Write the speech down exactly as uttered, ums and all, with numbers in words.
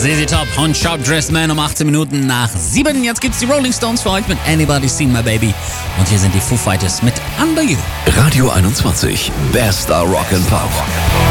Z Z Top und Sharp Dressed Man um achtzehn Minuten nach sieben. Jetzt gibt's die Rolling Stones für euch mit Anybody's Seen My Baby. Und hier sind die Foo Fighters mit Under You. Radio einundzwanzig, Best Rock and Pop.